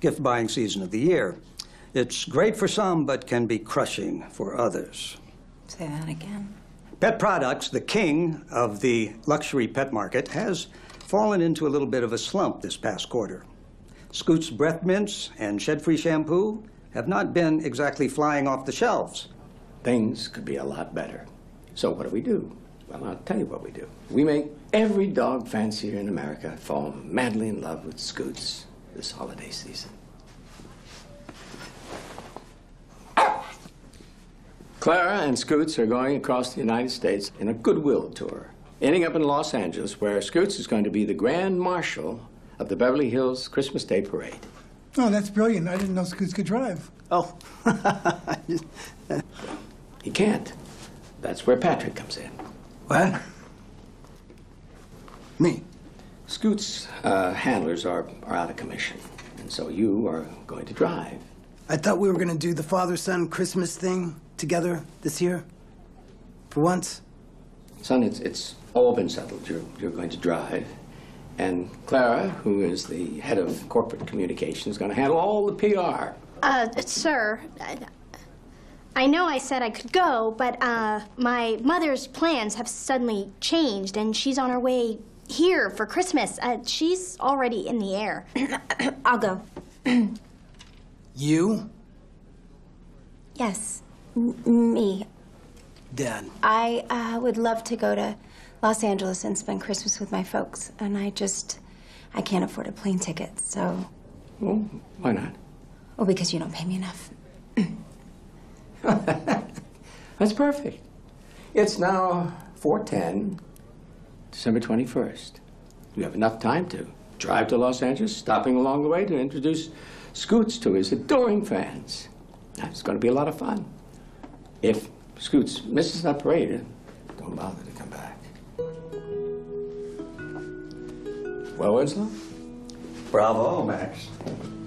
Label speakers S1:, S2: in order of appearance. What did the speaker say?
S1: gift-buying season of the year. It's great for some, but can be crushing for others.
S2: Say that again.
S1: Pet Products, the king of the luxury pet market, has fallen into a little bit of a slump this past quarter. Scoots Breath Mints and Shed-Free Shampoo have not been exactly flying off the shelves.
S3: Things could be a lot better. So what do? Well, I'll tell you what we do. We make every dog fancier in America fall madly in love with Scoots this holiday season. Clara and Scoots are going across the United States in a goodwill tour, ending up in Los Angeles, where Scoots is going to be the grand marshal of the Beverly Hills Christmas Day Parade.
S4: Oh, that's brilliant. I didn't know Scoots could drive.
S1: Oh.
S3: He can't. That's where Patrick comes in.
S4: What? Me?
S3: Scoots' handlers are out of commission, and so you are going to drive.
S5: I thought we were going to do the father-son Christmas thing together this year. For once.
S3: Son, it's all been settled. You're going to drive. And Clara, who is the head of corporate communications, is going to handle all the PR.
S6: Sir, I know I said I could go, but my mother's plans have suddenly changed, and she's on her way here for Christmas. She's already in the air. I'll go.
S5: You?
S2: Yes, me.
S5: Dad.
S2: I would love to go to Los Angeles and spend Christmas with my folks, and I can't afford a plane ticket, so...
S3: Well, why not?
S2: Well, because you don't pay me enough.
S3: That's perfect. It's now 4:10, December 21st. You have enough time to drive to Los Angeles, stopping along the way to introduce Scoots to his adoring fans. It's going to be a lot of fun. If Scoots misses that parade, don't bother to come back. Well, Winslow?
S1: Bravo, Max.